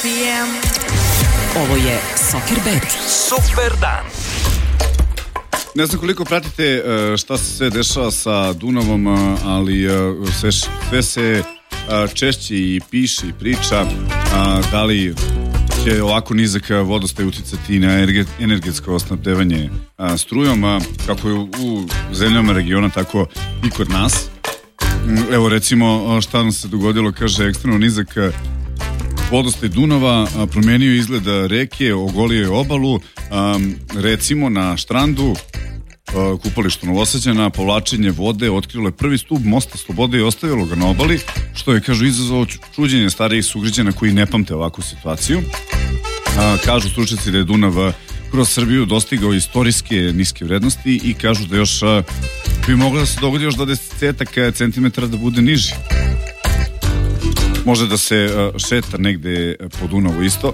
pijem. Ovo je Soccerbet. Super dan. Ne znam koliko pratite šta se sve dešava sa Dunavom, ali sve se češće i piše i priča da li će ovako nizak vodostaj uticati na energetsko snabdevanje strujom, kako je u zemljama regiona, tako i kod nas. Evo recimo šta nam se dogodilo, kaže ekstremno nizak vodostaj Dunava promenio izgled reke, ogolio je obalu, recimo na Štrandu, kupalištu Novosađana, povlačenje vode otkrilo je prvi stub mosta Slobode i ostavilo ga na obali, što je, kažu, izazvalo čuđenje starijih sugrađana koji ne pamte ovakvu situaciju. Kažu stručnjaci da je Dunav kroz Srbiju dostigao istorijske niske vrednosti i kažu da još bi moglo da se dogodi još 20 centimetara da bude niži. Može da se šeta negde po Dunavu isto.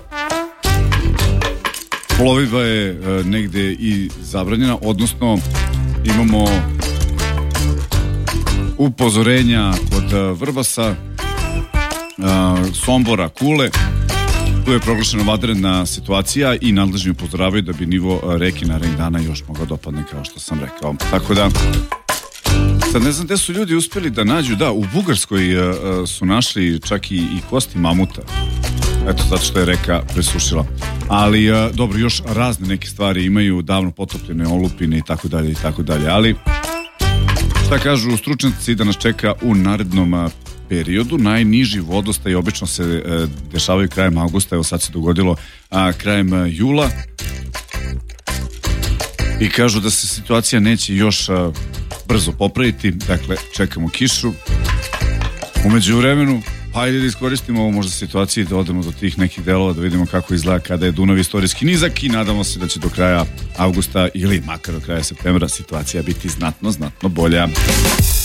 Plovidba je negde i zabranjena, odnosno imamo upozorenja kod Vrbasa, Sombora, Kule. Tu je proglašena vanredna situacija i nadležni upozoravaju da bi nivo reke narednih dana još mogao dopadne, kao što sam rekao. Tako da, sad ne znam gde su ljudi uspjeli da nađu, da, u Bugarskoj su našli čak i kosti mamuta. Eto, zato što je reka presušila. Ali, dobro, još razne neke stvari imaju, davno potopljene olupine i tako dalje. Ali, šta kažu stručnjaci da nas čeka u narednom periodu? Najniži vodostaj obično se dešavaju krajem avgusta, evo sad se dogodilo krajem jula. I kažu da se situacija neće još brzo popraviti, dakle, čekamo kišu. U međuvremenu, hajde da iskoristimo ovo možda situaciju da odemo do tih nekih delova, da vidimo kako izgleda kada je Dunav istorijski nizak i nadamo se da će do kraja avgusta ili makar do kraja septembra situacija biti znatno bolja.